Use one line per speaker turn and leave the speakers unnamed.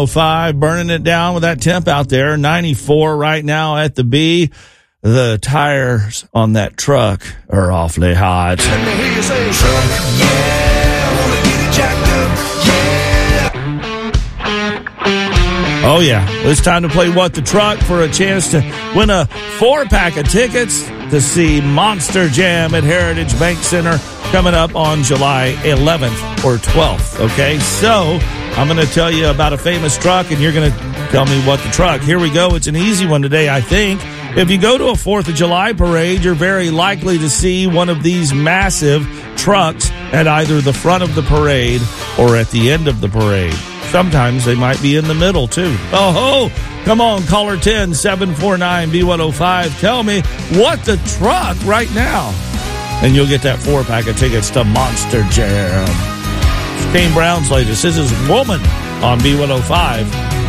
5, burning it down with that temp out there. 94 right now at the B. The tires on that truck are awfully hot.
Let me hear you say truck, yeah. Wanna get it jacked up, yeah.
Oh, yeah. It's time to play What the Truck for a chance to win a 4-pack of tickets to see Monster Jam at Heritage Bank Center coming up on July 11th or 12th, okay? So I'm going to tell you about a famous truck, and you're going to tell me what the truck. Here we go. It's an easy one today, I think. If you go to a 4th of July parade, you're very likely to see one of these massive trucks at either the front of the parade or at the end of the parade. Sometimes they might be in the middle, too. Oh, come on, caller 10-749-B105. Tell me what the truck right now. And you'll get that 4-pack of tickets to Monster Jam. Kane Brown's latest. This is Woman on B105.